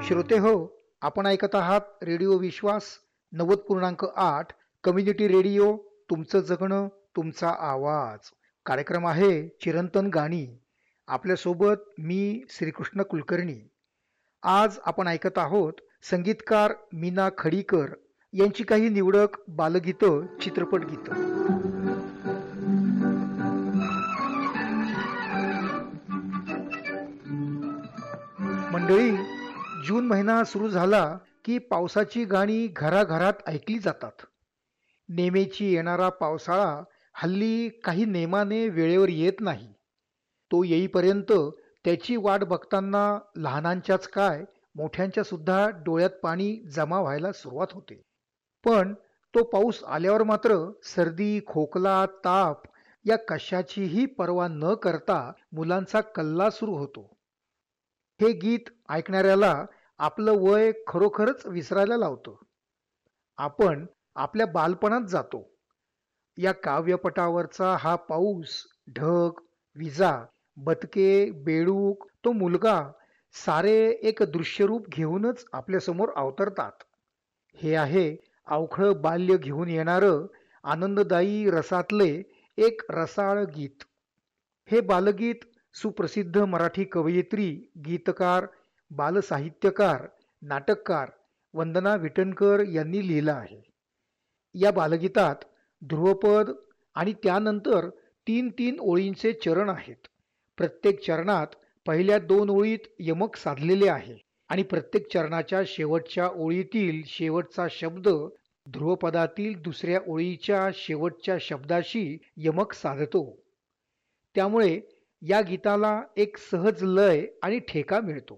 श्रोते हो, आपण ऐकत आहात रेडिओ विश्वास 90.8 कम्युनिटी रेडिओ. तुमचं जगणं तुमचा आवाज. कार्यक्रम आहे चिरंतन गाणी. आपल्यासोबत मी श्रीकृष्ण कुलकर्णी. आज आपण ऐकत आहोत संगीतकार मीना खडीकर यांची काही निवडक बालगीतं, चित्रपट गीतं. मंडळी, जून महिना सुरू झाला की पावसाची गाणी घराघरात ऐकली जातात. नेमेची येणारा पावसाळा हल्ली काही नेमाने वेळेवर येत नाही. तो येईपर्यंत त्याची वाट बघताना लहानांच्याच काय मोठ्यांच्या सुद्धा डोळ्यात पाणी जमा व्हायला सुरुवात होते. पण तो पाऊस आल्यावर मात्र सर्दी, खोकला, ताप या कशाचीही पर्वा न करता मुलांचा कल्ला सुरू होतो. हे गीत ऐकणाऱ्याला आपलं वय खरोखरच विसरायला लावतं. आपण आपल्या बालपणात जातो. या काव्यपटावरचा हा पाऊस, ढग, विजा, बदके, बेडूक, तो मुलगा सारे एक दृश्यरूप घेऊनच आपल्यासमोर अवतरतात. हे आहे अवखळ बाल्य घेऊन येणारं आनंददायी रसातले एक रसाळ गीत. हे बालगीत सुप्रसिद्ध मराठी कवयित्री, गीतकार, बालसाहित्यकार, नाटककार वंदना विटणकर यांनी लिहिलं आहे. या बालगीतात ध्रुवपद आणि त्यानंतर 3-3 ओळींचे चरण आहेत. प्रत्येक चरणात पहिल्या 2 ओळीत यमक साधलेले आहे आणि प्रत्येक चरणाच्या शेवटच्या ओळीतील शेवटचा शब्द ध्रुवपदातील दुसऱ्या ओळीच्या शेवटच्या शब्दाशी यमक साधतो. त्यामुळे या गीताला एक सहज लय आणि ठेका मिळतो.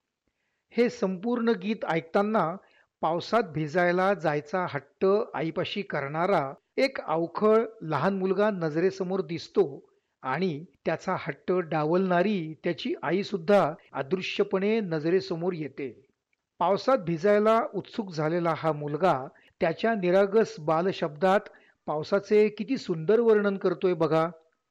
हे संपूर्ण गीत ऐकताना पावसात भिजायला जायचा हट्ट आईपाशी करणारा एक अवखळ लहान मुलगा नजरेसमोर दिसतो आणि त्याचा हट्ट डावलणारी त्याची आई सुद्धा अदृश्यपणे नजरेसमोर येते. पावसात भिजायला उत्सुक झालेला हा मुलगा त्याच्या निरागस बालशब्दात पावसाचे किती सुंदर वर्णन करतोय बघा.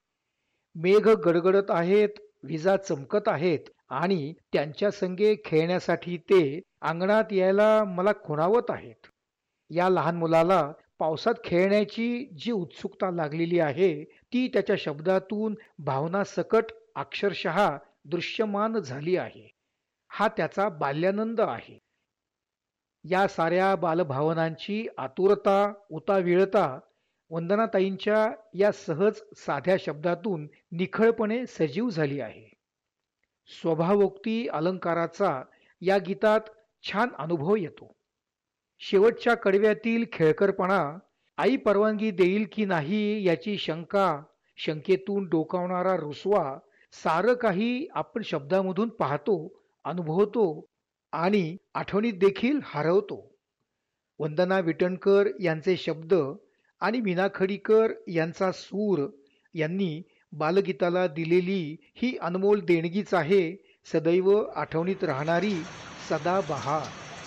मेघ गडगडत आहेत, विजा चमकत आहेत आणि त्यांच्या संगे खेळण्यासाठी ते अंगणात यायला मला खुणावत आहेत. या लहान मुलाला पावसात खेळण्याची जी उत्सुकता लागलेली आहे ती त्याच्या शब्दातून भावना सकट अक्षरशः दृश्यमान झाली आहे. हा त्याचा बाल्यानंद आहे. या साऱ्या बालभावनांची आतुरता, उतावीळता वंदनाताईंच्या या सहज साध्या शब्दातून निखळपणे सजीव झाली आहे. स्वभावोक्ती अलंकाराचा या गीतात छान अनुभव येतो. शेवटच्या कडव्यातील खेळकरपणा, आई परवानगी देईल की नाही याची शंका, शंकेतून डोकावणारा रुसवा, सारं काही आपण शब्दामधून पाहतो, अनुभवतो आणि आठवणीत देखील हरवतो. वंदना विटणकर यांचे शब्द आणि मीना खडीकर यांचा सूर यांनी बालगीताला दिलेली ही अनमोल देणगीच आहे, सदैव आठवणीत राहणारी सदाबहार.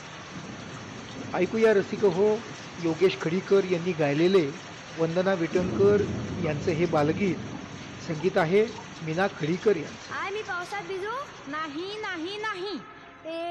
ऐकूया रसिक हो, योगेश खडीकर यांनी गायलेले वंदना विटणकर यांचे हे बालगीत. संगीत आहे मीना खडीकर यांचे. मी पावसात भिजू नाही नाही नाही ते